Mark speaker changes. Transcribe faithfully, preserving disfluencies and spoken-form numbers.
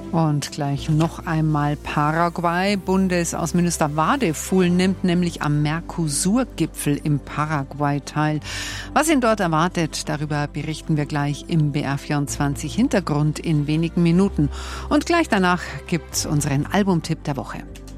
Speaker 1: Und gleich noch einmal Paraguay. Bundesaußenminister Wadefuhl nimmt nämlich am Mercosur-Gipfel im Paraguay teil. Was ihn dort erwartet, darüber berichten wir gleich im B R vierundzwanzig Hintergrund in wenigen Minuten. Und gleich danach gibt's unseren Albumtipp der Woche.